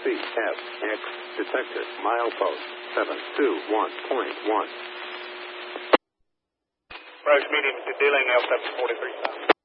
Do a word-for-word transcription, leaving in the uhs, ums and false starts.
C F X detected milepost seven two one point one. Approach medium to dealing L seven forty-three.